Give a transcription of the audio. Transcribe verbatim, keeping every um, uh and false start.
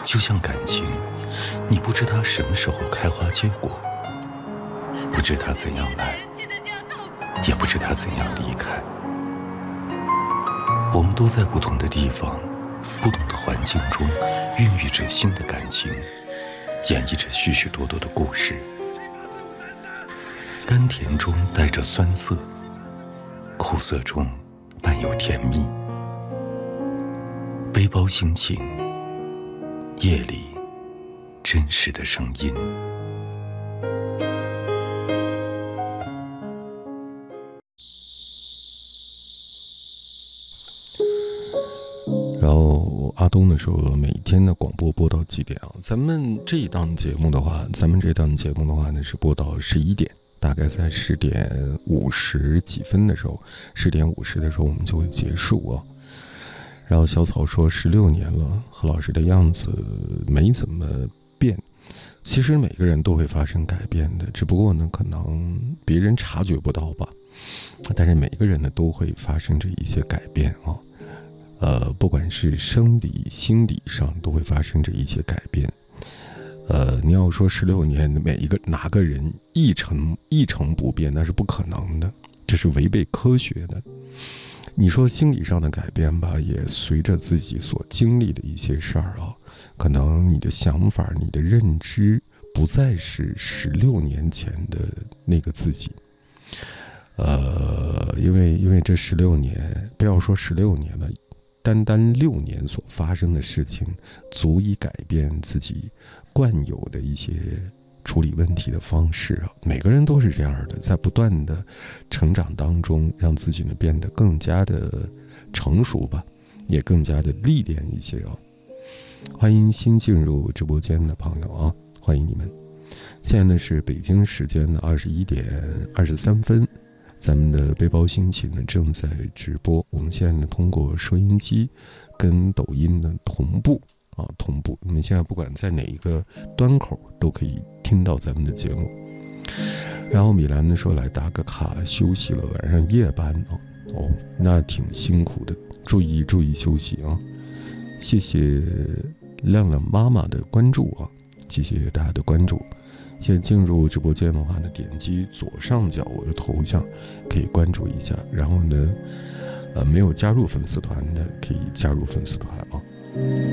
就像感情，你不知它什么时候开花结果，不知它怎样来，也不知它怎样离开。我们都在不同的地方，不同的环境中，孕育着新的感情，演绎着许许多多的故事。甘甜中带着酸涩，苦涩中伴有甜蜜。背包心情，夜里真实的声音。 然后阿东呢说，每天的广播播到几点啊？咱们这一档节目的话，咱们这档节目的话呢是播到十一点，大概在十点五十几分的时候，十点五十的时候我们就会结束啊。然后小草说，十六年了，何老师的样子没怎么变。其实每个人都会发生改变的，只不过呢，可能别人察觉不到吧。但是每个人呢都会发生着一些改变啊。呃，不管是生理、心理上都会发生着一些改变。呃，你要说十六年每一个哪个人一成一成不变，那是不可能的，这是违背科学的。你说心理上的改变吧，也随着自己所经历的一些事儿啊，可能你的想法、你的认知不再是十六年前的那个自己。呃，因为因为这十六年，不要说十六年了。单单六年所发生的事情，足以改变自己惯有的一些处理问题的方式啊。每个人都是这样的，在不断的成长当中，让自己呢变得更加的成熟吧，也更加的历练一些啊。欢迎新进入直播间的朋友啊，欢迎你们。现在呢是北京时间的二十一点二十三分。咱们的背包心情呢正在直播，我们现在呢通过收音机跟抖音呢同步啊同步，你们现在不管在哪一个端口都可以听到咱们的节目。然后米兰呢说来打个卡休息了，晚上夜班哦哦，那挺辛苦的，注意注意休息啊！谢谢亮亮妈妈的关注啊，谢谢大家的关注。现在进入直播间的话呢，点击左上角我的头像，可以关注一下。然后呢，呃，没有加入粉丝团的可以加入粉丝团啊。